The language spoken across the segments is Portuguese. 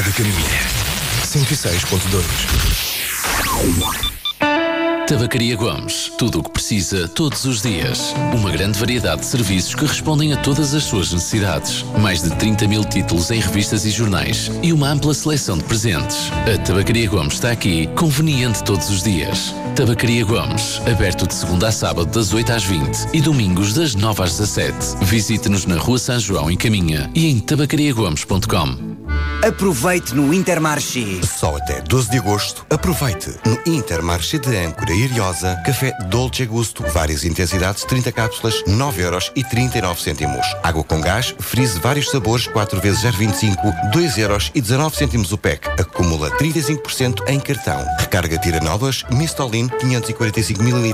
Rádio Caminha 106.2. Tabacaria Gomes. Tudo o que precisa, todos os dias. Uma grande variedade de serviços que respondem a todas as suas necessidades. Mais de 30 mil títulos em revistas e jornais. E uma ampla seleção de presentes. A Tabacaria Gomes está aqui, conveniente todos os dias. Tabacaria Gomes. Aberto de segunda a sábado das 8 às 20 e domingos das 9 às 17. Visite-nos na Rua São João, em Caminha, e em tabacariagomes.com. Aproveite no Intermarché. Só até 12 de agosto, aproveite no Intermarché de Âncora e Ariosa, café Dolce Gusto, várias intensidades, 30 cápsulas, 9,39€. Água com gás, freeze vários sabores, 4 vezes 0,25, 2,19€ o pack. Acumula 35% em cartão. Recarga Tiranovas, Mistolin, 545ml,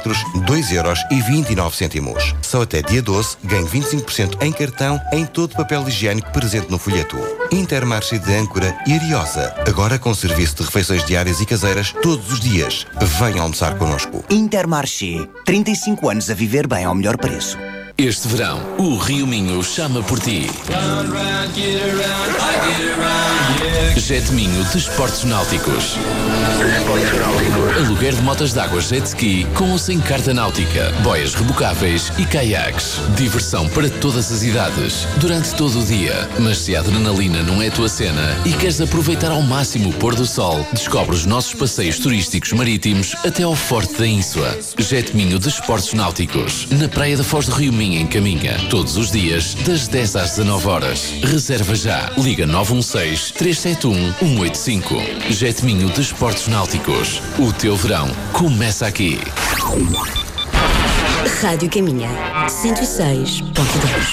2,29€. Só até dia 12, ganhe 25% em cartão em todo o papel higiênico presente no folheto. Intermarché de Âncora e Ariosa, agora com serviço de refeições diárias e caseiras todos os dias. Venha almoçar connosco. Intermarché, 35 anos a viver bem ao melhor preço. Este verão, o Rio Minho chama por ti. Jet Minho Desportos Náuticos. Aluguer de motas d'água jet ski com ou sem carta náutica, boias rebocáveis e caiaques. Diversão para todas as idades, durante todo o dia. Mas se a adrenalina não é a tua cena e queres aproveitar ao máximo o pôr do sol, descobre os nossos passeios turísticos marítimos até ao Forte da Ínsua. Jet Minho Desportos Náuticos, na Praia da Foz do Rio Minho, em Caminha, todos os dias, das 10 às 19 horas. Reserva já. Liga 916-371-185. Jet Minho Desportos Náuticos. O teu verão começa aqui. Rádio Caminha 106.2.